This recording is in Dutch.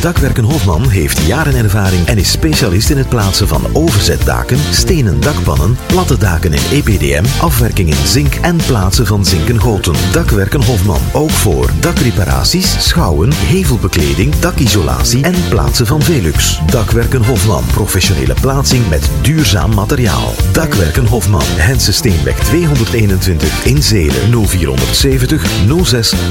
Dakwerken Hofman heeft jaren ervaring en is specialist in het plaatsen van overzetdaken, stenen dakpannen, platte daken in EPDM, afwerking in zink en plaatsen van zinken goten. Dakwerken Hofman, ook voor dakreparaties, schouwen, hevelbekleding, dakisolatie en plaatsen van Velux. Dakwerken Hofman, professionele plaatsing met duurzaam materiaal. Dakwerken Hofman, Hense Steenweg 221 in Zelen, 0470 06